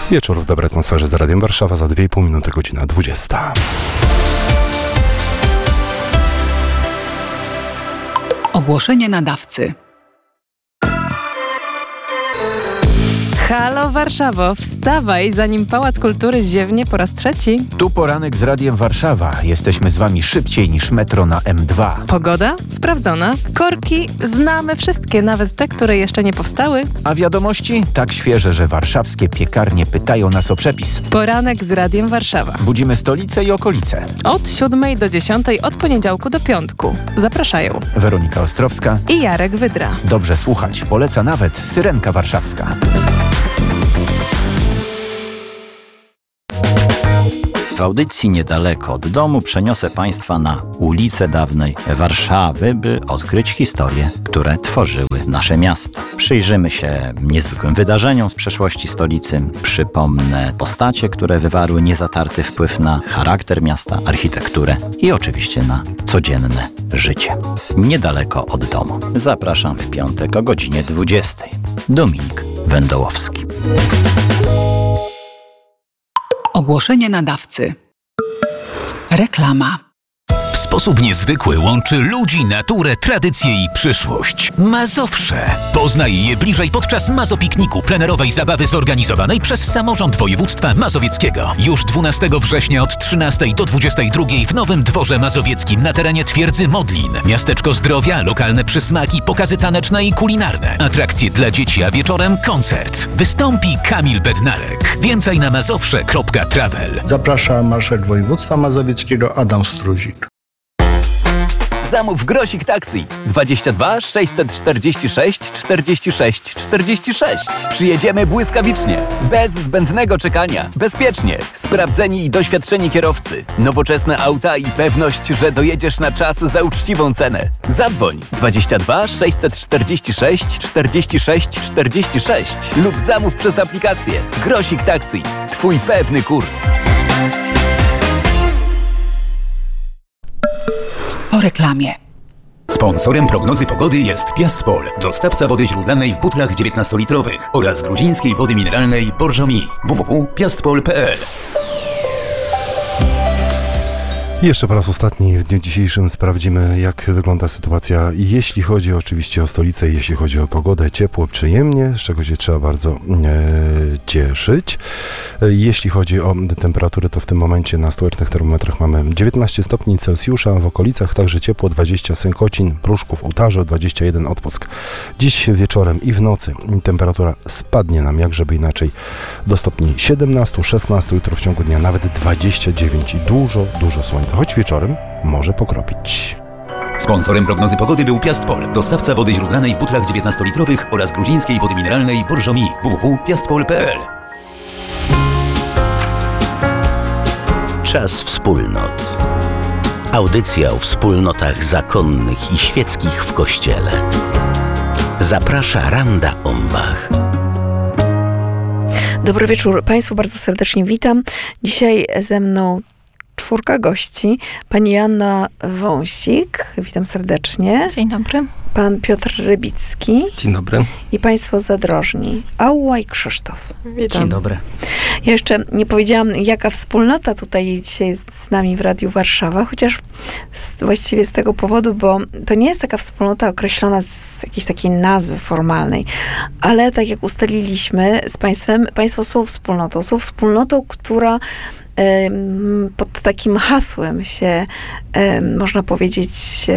Wieczór w dobrej atmosferze z Radiem Warszawa, za 2,5 minuty, godzina 20. Ogłoszenie nadawcy. Halo Warszawo, wstawaj, zanim Pałac Kultury ziewnie po raz trzeci. Tu poranek z Radiem Warszawa. Jesteśmy z wami szybciej niż metro na M2. Pogoda? Sprawdzona. Korki? Znamy wszystkie, nawet te, które jeszcze nie powstały. A wiadomości? Tak świeże, że warszawskie piekarnie pytają nas o przepis. Poranek z Radiem Warszawa. Budzimy stolicę i okolice. Od 7 do 10, od poniedziałku do piątku. Zapraszają Weronika Ostrowska i Jarek Wydra. Dobrze słuchać. Poleca nawet Syrenka Warszawska. W audycji Niedaleko od domu przeniosę Państwa na ulice dawnej Warszawy, by odkryć historie, które tworzyły nasze miasto. Przyjrzymy się niezwykłym wydarzeniom z przeszłości stolicy, przypomnę postacie, które wywarły niezatarty wpływ na charakter miasta, architekturę i oczywiście na codzienne życie. Niedaleko od domu. Zapraszam w piątek o godzinie 20. Dominik Wędołowski. Ogłoszenie nadawcy. Reklama. W sposób niezwykły łączy ludzi, naturę, tradycję i przyszłość. Mazowsze. Poznaj je bliżej podczas Mazopikniku, plenerowej zabawy zorganizowanej przez Samorząd Województwa Mazowieckiego. Już 12 września od 13 do 22 w Nowym Dworze Mazowieckim na terenie Twierdzy Modlin. Miasteczko zdrowia, lokalne przysmaki, pokazy taneczne i kulinarne. Atrakcje dla dzieci, a wieczorem koncert. Wystąpi Kamil Bednarek. Więcej na mazowsze.travel. Zaprasza marszałek województwa mazowieckiego Adam Struzik. Zamów Grosik Taxi 22 646 46 46. Przyjedziemy błyskawicznie, bez zbędnego czekania, bezpiecznie. Sprawdzeni i doświadczeni kierowcy, nowoczesne auta i pewność, że dojedziesz na czas za uczciwą cenę. Zadzwoń 22 646 46 46 lub zamów przez aplikację Grosik Taxi. Twój pewny kurs. Po reklamie. Sponsorem prognozy pogody jest Piastpol, dostawca wody źródlanej w butlach 19-litrowych oraz gruzińskiej wody mineralnej Borżomi. www.piastpol.pl. I jeszcze po raz ostatni w dniu dzisiejszym sprawdzimy, jak wygląda sytuacja, jeśli chodzi oczywiście o stolicę, jeśli chodzi o pogodę. Ciepło, przyjemnie, z czego się trzeba bardzo cieszyć. Jeśli chodzi o temperatury, to w tym momencie na stołecznych termometrach mamy 19 stopni Celsjusza, w okolicach także ciepło, 20 Sękocin, Pruszków, Ołtarze, 21 Otwock. Dziś wieczorem i w nocy temperatura spadnie nam, jak żeby inaczej, do stopni 17, 16, jutro w ciągu dnia nawet 29 i dużo słońca. Choć wieczorem może pokropić. Sponsorem prognozy pogody był Piastpol, dostawca wody źródlanej w butlach 19-litrowych oraz gruzińskiej wody mineralnej Borżomi. www.piastpol.pl. Czas wspólnot. Audycja o wspólnotach zakonnych i świeckich w Kościele. Zaprasza Randa Ombach. Dobry wieczór Państwu, bardzo serdecznie witam. Dzisiaj ze mną 4 gości. Pani Joanna Wąsik, witam serdecznie. Dzień dobry. Pan Piotr Rybicki. Dzień dobry. I Państwo zadrożni. Auła i Krzysztof. Witam. Dzień dobry. Ja jeszcze nie powiedziałam, jaka wspólnota tutaj dzisiaj jest z nami w Radiu Warszawa, chociaż właściwie z tego powodu, bo to nie jest taka wspólnota określona z jakiejś takiej nazwy formalnej, ale tak jak ustaliliśmy z Państwem, Państwo są wspólnotą, która pod takim hasłem się, można powiedzieć,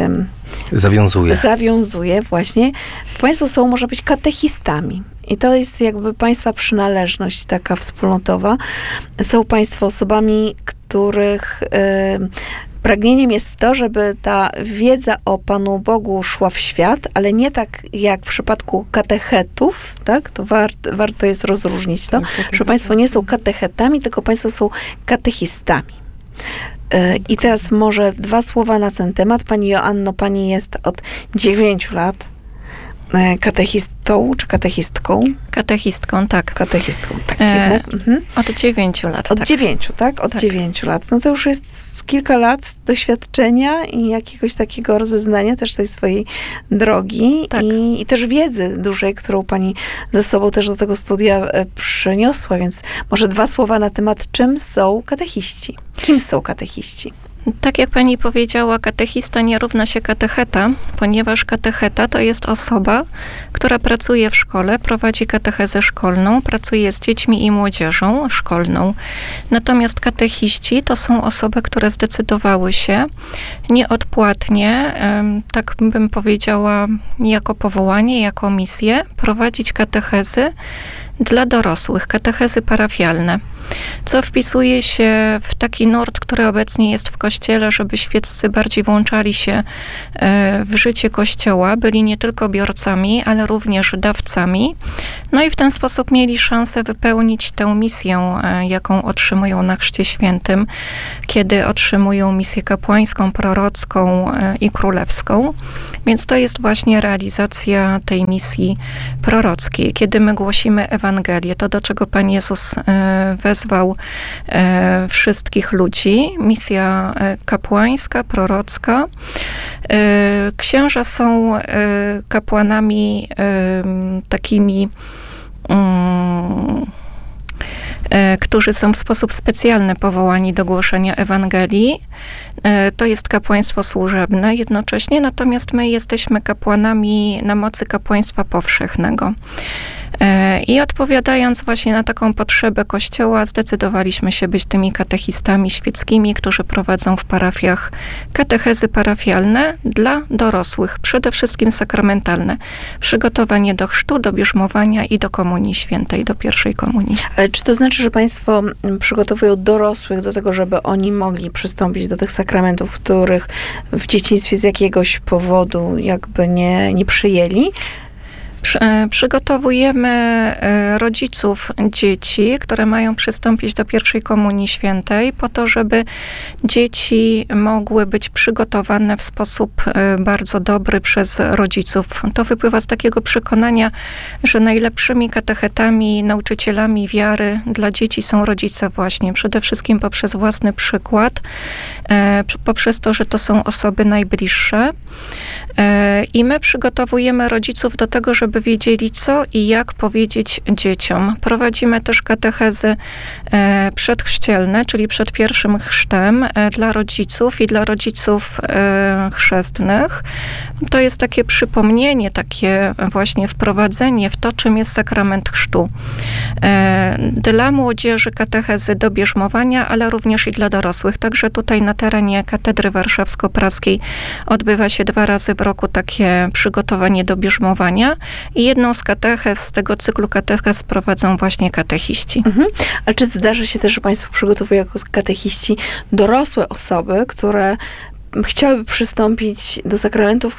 zawiązuje właśnie. Państwo są, można być, katechistami. I to jest jakby Państwa przynależność taka wspólnotowa. Są Państwo osobami, których pragnieniem jest to, żeby ta wiedza o Panu Bogu szła w świat, ale nie tak jak w przypadku katechetów, tak? To warto jest rozróżnić to, że Państwo nie są katechetami, tylko Państwo są katechistami. I teraz może 2 słowa na ten temat. Pani Joanno, Pani jest od 9 lat katechistą czy katechistką? Katechistką, tak. Katechistką, tak. Jednak. Od 9 lat. Od 9, tak? Od 9 lat. No to już jest kilka lat doświadczenia i jakiegoś takiego rozeznania też tej swojej drogi i też wiedzy dużej, którą pani ze sobą też do tego studia przyniosła. Więc może 2 słowa na temat, czym są katechiści. Kim są katechiści? Tak jak pani powiedziała, katechista nie równa się katecheta, ponieważ katecheta to jest osoba, która pracuje w szkole, prowadzi katechezę szkolną, pracuje z dziećmi i młodzieżą szkolną. Natomiast katechiści to są osoby, które zdecydowały się nieodpłatnie, tak bym powiedziała, jako powołanie, jako misję, prowadzić katechezy dla dorosłych, katechezy parafialne, co wpisuje się w taki nurt, który obecnie jest w Kościele, żeby świeccy bardziej włączali się w życie Kościoła, byli nie tylko biorcami, ale również dawcami. No i w ten sposób mieli szansę wypełnić tę misję, jaką otrzymują na Chrzcie Świętym, kiedy otrzymują misję kapłańską, prorocką i królewską. Więc to jest właśnie realizacja tej misji prorockiej. Kiedy my głosimy Ewangelię, to do czego Pan Jezus wezwał wszystkich ludzi. Misja kapłańska, prorocka. Księża są kapłanami takimi, którzy są w sposób specjalny powołani do głoszenia Ewangelii. To jest kapłaństwo służebne jednocześnie, natomiast my jesteśmy kapłanami na mocy kapłaństwa powszechnego. I odpowiadając właśnie na taką potrzebę Kościoła, zdecydowaliśmy się być tymi katechistami świeckimi, którzy prowadzą w parafiach katechezy parafialne dla dorosłych, przede wszystkim sakramentalne. Przygotowanie do chrztu, do bierzmowania i do komunii świętej, do pierwszej komunii. Ale czy to znaczy, że państwo przygotowują dorosłych do tego, żeby oni mogli przystąpić do tych sakramentów, których w dzieciństwie z jakiegoś powodu jakby nie przyjęli? Przygotowujemy rodziców dzieci, które mają przystąpić do pierwszej komunii świętej, po to, żeby dzieci mogły być przygotowane w sposób bardzo dobry przez rodziców. To wypływa z takiego przekonania, że najlepszymi katechetami, nauczycielami wiary dla dzieci są rodzice właśnie. Przede wszystkim poprzez własny przykład, poprzez to, że to są osoby najbliższe. I my przygotowujemy rodziców do tego, żeby wiedzieli, co i jak powiedzieć dzieciom. Prowadzimy też katechezy przedchrzcielne, czyli przed pierwszym chrztem dla rodziców i dla rodziców chrzestnych. To jest takie przypomnienie, takie właśnie wprowadzenie w to, czym jest sakrament chrztu. Dla młodzieży katechezy do bierzmowania, ale również i dla dorosłych. Także tutaj na terenie Katedry Warszawsko-Praskiej odbywa się 2 razy w roku takie przygotowanie do bierzmowania i jedną z katechez z tego cyklu katechez prowadzą właśnie katechiści. Ale czy zdarza się też, że państwo przygotowują jako katechiści dorosłe osoby, które chciałyby przystąpić do sakramentów,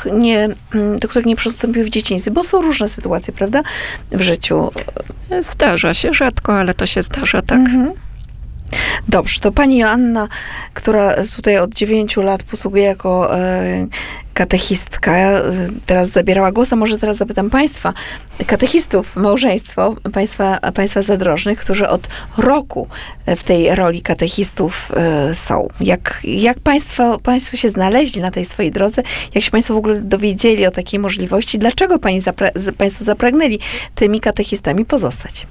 do których nie przystąpiły w dzieciństwie? Bo są różne sytuacje, prawda? W życiu. Zdarza się, rzadko, ale to się zdarza, tak. Dobrze, to pani Joanna, która tutaj od 9 lat posługuje jako katechistka, teraz zabierała głos, a może teraz zapytam państwa, katechistów, małżeństwo, państwa zadrożnych, którzy od roku w tej roli katechistów są. Jak państwo się znaleźli na tej swojej drodze? Jak się państwo w ogóle dowiedzieli o takiej możliwości? Dlaczego państwo zapragnęli tymi katechistami pozostać?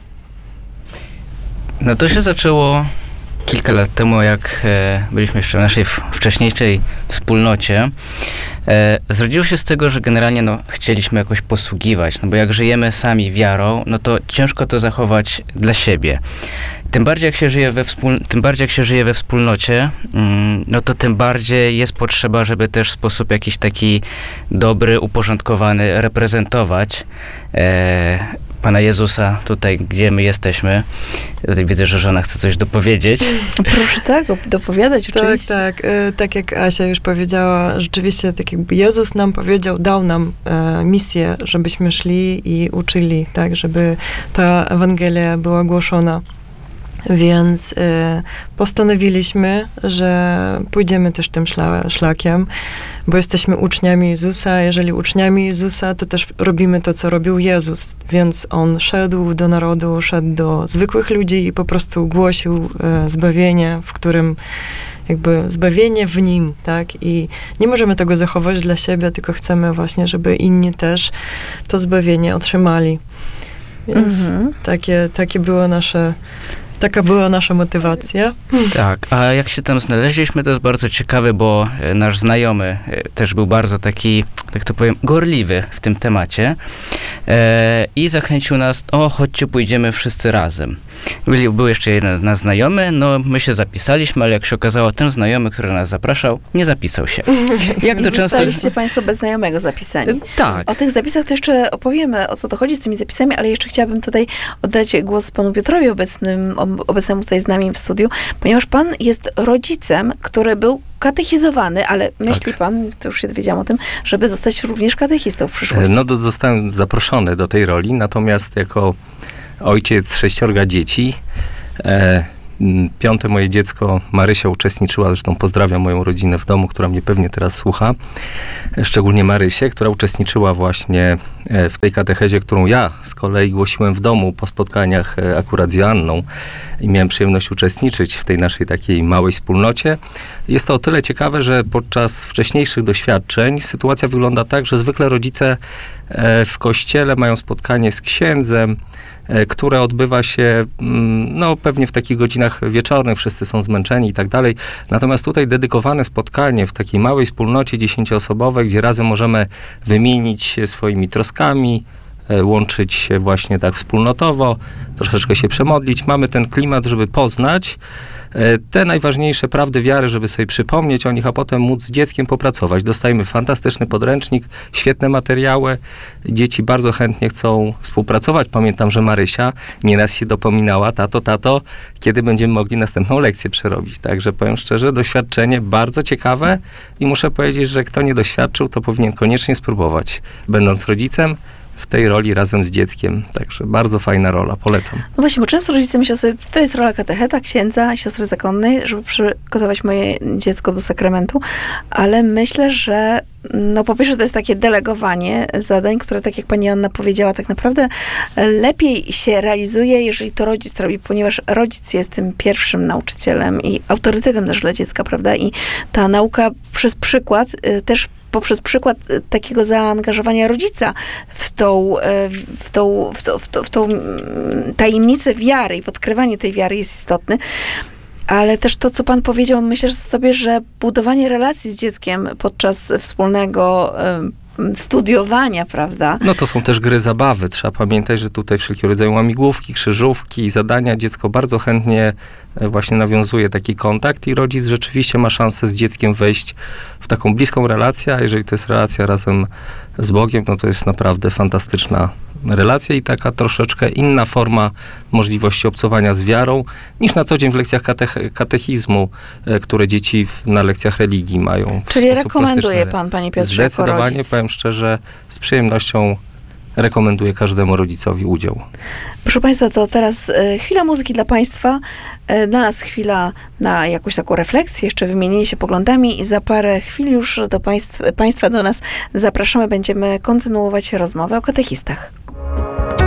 No to się zaczęło kilka lat temu, jak byliśmy jeszcze w naszej wcześniejszej wspólnocie. Zrodziło się z tego, że generalnie chcieliśmy jakoś posługiwać, bo jak żyjemy sami wiarą, no to ciężko to zachować dla siebie. Tym bardziej jak się żyje we wspólnocie, no to tym bardziej jest potrzeba, żeby też w sposób jakiś taki dobry, uporządkowany reprezentować Pana Jezusa tutaj, gdzie my jesteśmy. Tutaj widzę, że żona chce coś dopowiedzieć. Proszę dopowiadać oczywiście. Tak jak Asia już powiedziała, rzeczywiście tak jakby Jezus nam powiedział, dał nam misję, żebyśmy szli i uczyli, tak, żeby ta Ewangelia była głoszona. Więc postanowiliśmy, że pójdziemy też tym szlakiem, bo jesteśmy uczniami Jezusa. Jeżeli uczniami Jezusa, to też robimy to, co robił Jezus. Więc On szedł do narodu, szedł do zwykłych ludzi i po prostu głosił zbawienie, w którym jakby zbawienie w Nim, tak? I nie możemy tego zachować dla siebie, tylko chcemy właśnie, żeby inni też to zbawienie otrzymali. Więc taka była nasza motywacja. Tak, a jak się tam znaleźliśmy, to jest bardzo ciekawe, bo nasz znajomy też był bardzo taki, tak to powiem, gorliwy w tym temacie i zachęcił nas, chodźcie, pójdziemy wszyscy razem. Był jeszcze jeden nasz znajomy, my się zapisaliśmy, ale jak się okazało, ten znajomy, który nas zapraszał, nie zapisał się. Jak to często... Zostaliście Państwo bez znajomego zapisani. Tak. O tych zapisach to jeszcze opowiemy, o co to chodzi z tymi zapisami, ale jeszcze chciałabym tutaj oddać głos panu Piotrowi obecnemu tutaj z nami w studiu, ponieważ pan jest rodzicem, który był katechizowany, ale myśli pan, to już się dowiedziałam o tym, żeby zostać również katechistą w przyszłości. Zostałem zaproszony do tej roli, natomiast jako ojciec 6 dzieci, 5. moje dziecko Marysia uczestniczyła, zresztą pozdrawiam moją rodzinę w domu, która mnie pewnie teraz słucha, szczególnie Marysię, która uczestniczyła właśnie w tej katechezie, którą ja z kolei głosiłem w domu po spotkaniach akurat z Joanną i miałem przyjemność uczestniczyć w tej naszej takiej małej wspólnocie. Jest to o tyle ciekawe, że podczas wcześniejszych doświadczeń sytuacja wygląda tak, że zwykle rodzice w kościele mają spotkanie z księdzem, które odbywa się pewnie w takich godzinach wieczornych, wszyscy są zmęczeni i tak dalej. Natomiast tutaj dedykowane spotkanie w takiej małej wspólnocie 10-osobowej, gdzie razem możemy wymienić się swoimi troskami, łączyć się właśnie tak wspólnotowo, troszeczkę się przemodlić. Mamy ten klimat, żeby poznać te najważniejsze prawdy wiary, żeby sobie przypomnieć o nich, a potem móc z dzieckiem popracować. Dostajemy fantastyczny podręcznik, świetne materiały. Dzieci bardzo chętnie chcą współpracować. Pamiętam, że Marysia nieraz się dopominała, tato, kiedy będziemy mogli następną lekcję przerobić. Także powiem szczerze, doświadczenie bardzo ciekawe i muszę powiedzieć, że kto nie doświadczył, to powinien koniecznie spróbować. Będąc rodzicem, w tej roli razem z dzieckiem. Także bardzo fajna rola, polecam. No właśnie, bo często rodzice myślą sobie, to jest rola katecheta, księdza, siostry zakonnej, żeby przygotować moje dziecko do sakramentu, ale myślę, że po pierwsze to jest takie delegowanie zadań, które, tak jak pani Joanna powiedziała, tak naprawdę lepiej się realizuje, jeżeli to rodzic robi, ponieważ rodzic jest tym pierwszym nauczycielem i autorytetem też dla dziecka, prawda? I ta nauka przez przykład też poprzez przykład takiego zaangażowania rodzica w tą tajemnicę wiary i w odkrywanie tej wiary jest istotny. Ale też to, co pan powiedział, myślę sobie, że budowanie relacji z dzieckiem podczas wspólnego studiowania, prawda? To są też gry zabawy. Trzeba pamiętać, że tutaj wszelkiego rodzaju łamigłówki, krzyżówki, zadania. Dziecko bardzo chętnie właśnie nawiązuje taki kontakt i rodzic rzeczywiście ma szansę z dzieckiem wejść w taką bliską relację, a jeżeli to jest relacja razem z Bogiem, to jest naprawdę fantastyczna relacja i taka troszeczkę inna forma możliwości obcowania z wiarą, niż na co dzień w lekcjach katechizmu, które dzieci na lekcjach religii mają. Czyli rekomenduje pan, panie Piotrze, zdecydowanie, powiem szczerze, z przyjemnością rekomenduję każdemu rodzicowi udział. Proszę państwa, to teraz chwila muzyki dla państwa. Dla nas chwila na jakąś taką refleksję, jeszcze wymienienie się poglądami i za parę chwil już do państwa do nas zapraszamy. Będziemy kontynuować rozmowę o katechistach.